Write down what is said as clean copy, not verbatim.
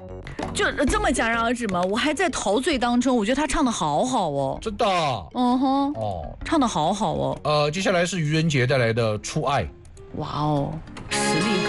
就这么戛然而止吗？我还在陶醉当中，我觉得他唱的好好哦。 真的。 嗯哼， 哦， 唱的好好哦。 接下来是愚人节带来的《初爱》。 哇哦，实力歌。